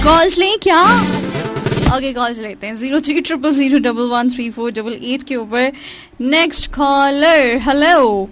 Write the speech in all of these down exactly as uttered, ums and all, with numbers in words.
Calls लें क्या? Okay calls लेते हैं zero three triple zero double one three four double eight के ऊपर। Next collar, hello.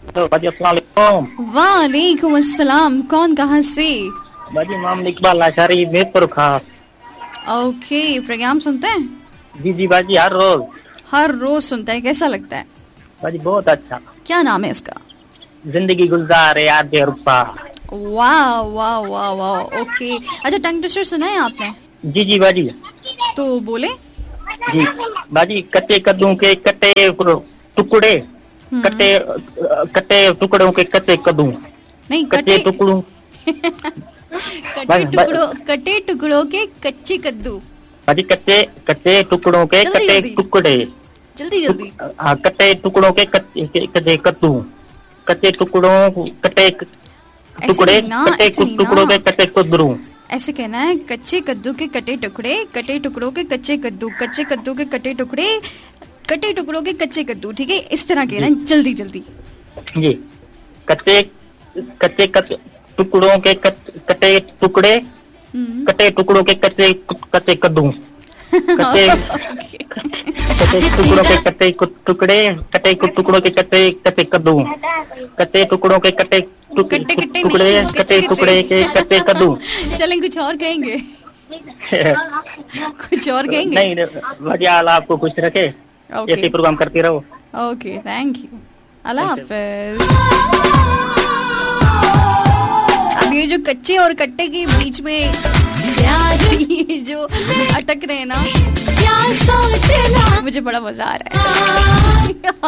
वालेकुम अस्सलाम, कौन कहाँ से? बाजी मोहम्मद इकबाल लाचारी मीरपुर खास। ओके, प्रोग्राम सुनते हैं? जी जी बाजी, हर रोज हर रोज सुनते हैं, कैसा लगता है? बाजी बहुत अच्छा। क्या नाम है इसका? जिंदगी गुलजार याद बेरुपा। वाह वाह वाह वाह, ओके। अच्छा, टंग ट्विस्टर सुना है आपने? जी जी बाजी। तो बोले जी बाजी। कच्चे कद्दू के कट्टे टुकड़े, कट्टे कट्टे टुकड़ों के कच्चे कद्दू, नहीं कच्चे टुकड़ों कटे टुकड़ों कटे टुकड़ों के कच्चे कद्दू। बाजी कच्चे कच्चे टुकड़ों के कट्टे टुकड़े, जल्दी जल्दी। हाँ, कच्चे टुकड़ों के कच्चे कद्दू, कच्चे टुकड़ों कट्टे टुकड़े, कट्टे टुकड़ों के कच्चे कद्दू। ऐसे कहना है, कच्चे कद्दू के कटे टुकड़े, कटे टुकड़ों के कच्चे कद्दू, कच्चे कद्दू के कटे टुकड़े, कटे टुकड़ों के कच्चे कद्दू। ठीक है, इस तरह कहना है, जल्दी जल्दी। जी, कच्चे कच्चे टुकड़ों के कटे टुकड़े, कटे टुकड़ों के कच्चे कच्चे कद्दू, कच्चे कच्चे टुकड़ों के कच्चे टुकड़े, कटे टुकड़ों के कच्चे कच्चे कद्दू, कच्चे टुकड़ों के कटे टुकड़े, कटे टुकड़े के कच्चे कद्दू। चलें, कुछ और कहेंगे? कुछ और कहेंगे? नहीं, बढ़िया, अल्लाह आपको खुश रखे, ऐसे प्रोग्राम करते रहो। ओके, थैंक यू, अल्लाह हाफिज। अब ये जो कच्चे और कट्टे के बीच में ये जो अटक रहे हैं ना, क्या सोचना, मुझे बड़ा मजा आ रहा है।